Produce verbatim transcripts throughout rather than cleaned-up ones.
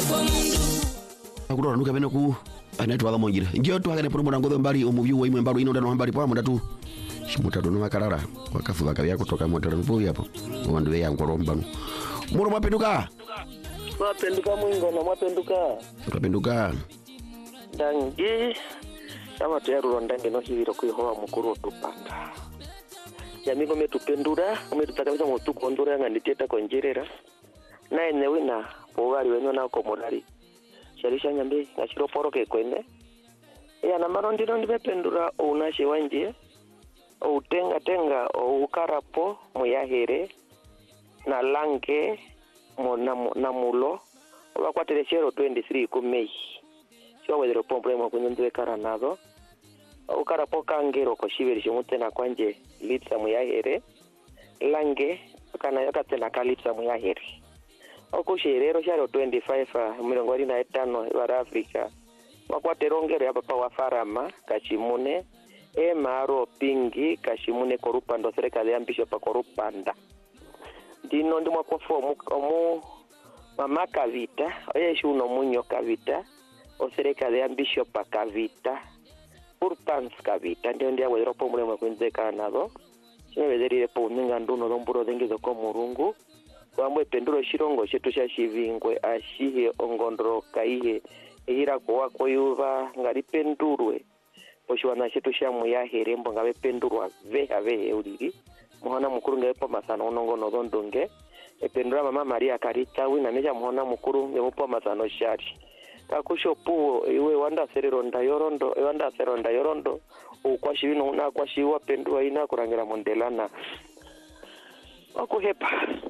Akuro nuka bene ku anaitwa ga mongira. Ngio tu hagane promo ngodo mbali umuvyu wa imwe mbalo ino ndano mbali kwa mundatu. Shimutatu no makarara wakafu bakabya kutoka motero mvuyo hapo. Wandu we yankoro mbano. Muro mapenduka. Mapenduka mwingo na mapenduka. Mapenduka. Dangi kama tuyaruro ndange no hibiro kwihowa mukuru tupanga. Yamigo metupendura umetutakabisa mutuko ndura nganditeta konjerera. Na enewe na pogari wenyo na komodari. Sharisha nyambe ngashiro poroke kwene. Ya na marondi ndo bependura unashe wanje. O utenga tenga o ukarapo muyahere na lange mo na, na mulo oba kwatereshero twenty-three ku Mei. Sio wedero pompo mo kunyonde karanado. O ukarapo kangero ko shiberi shimutena kwanje litsa muyahere lange kana yakatena kalitsa muyahere. Okusherero sharo twenty-five milongori na etano wa Afrika. Wakwaterongero hapa pa wafarama kachimune e maro pingi kashimune korupando serikali ya mbisho pa korupanda. Dino ndimo kwa omu mama kavita oye shuno munyo kavita o serikali ya mbisho pa kavita urpans kavita ndio ndio wedero pomule mwe kwenzeka nabo. Sine wederire po ninga nduno lomburo dengizo ko murungu. Kwamwe penduro shirongo chetu sha shivingwe ashihe ongondro kaihe ehira kwa koyuva ngari pendurwe poshwana chetu sha muyahere mbonga bependurwa veha vehe uriri muhona mukuru ngepo masano nongono dondonge ependura mama Maria Karita wina meja muhona mukuru ngepo masano shari kakusho puo iwe wanda serero ndayorondo wanda serero ndayorondo ukwashi bino una kwashi wa pendurwa ina kurangira mondelana okuhepa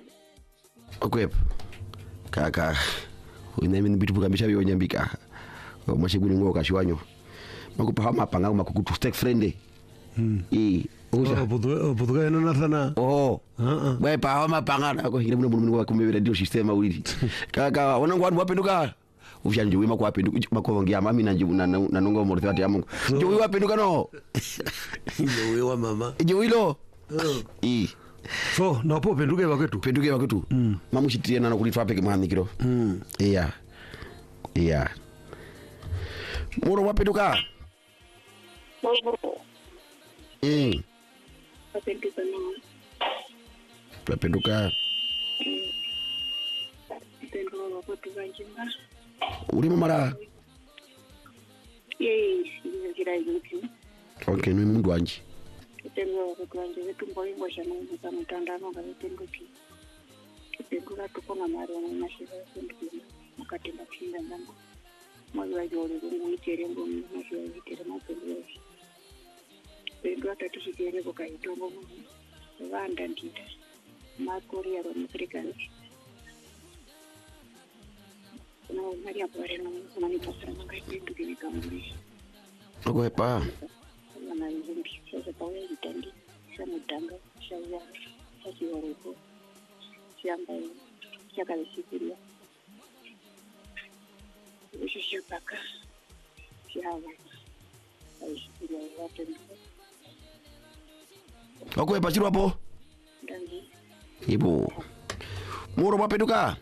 okwepa kaka uinemi nibitupuka misha byonyambika mwashiguni ngo kashiwanyo makupa hama panga makukutu stake friend mm eh oja obuduga obuduga eno nathana oh ah bwe pa hama panga nako hile muno muno kumebera ndio system uliri kaka wanangu wanu wapenduka ufyanje wima kwa penduka makovongia mami nanje na nongo morthi ati amungu ndio wiwa penduka no ndio wiwa mama ndio wilo eh so na po penduke bakwetu penduke bakwetu mm. mamushitiye na kulitwa peke mwanikiro mm iya iya muro wapenduka eh Wapenduka no wapenduka penduka wakwetu banjimba uri mara yes ngira yuki okay ni mundu wanje penduka wakwetu banje betumbo ingo shano muka mutandano ga penduki penduka tukona mari wa mashiza penduki mukatenda chinga ndamba mwazi wajole ngo itere ngo mashiza itere mapenduki penduka tatushikere ko kaitombo mu vanda ndita makori ya African no Maria Pore no mani pasara ngai penduki nikamuri okwepa na nzimbi sasa pawe itandi samudanga shawa sasi warepo siamba yakalishikilia ushushu paka sihawa aishikilia yote okwepa chiro hapo ndangi ibo muro wapenduka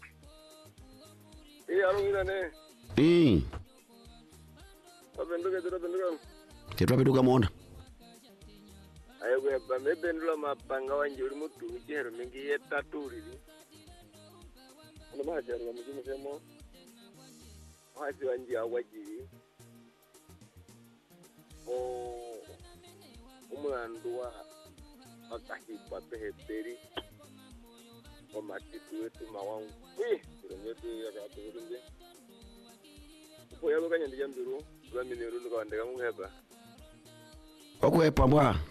eh arungira ne eh wapenduka tira penduka tetwa penduka mona ayo kweba mependula mapanga wanje uri mutu uchero mingi yetaturiri ono mahajaro wa mujimu semo mahasi wanje awajiri o umwandu wa makahibwa peheperi o matitu wetu mawangu wi ironyetu yakatuurunde upo yabo kanyandija mbiru lamini urundu kawandeka muheba okwepa mbwa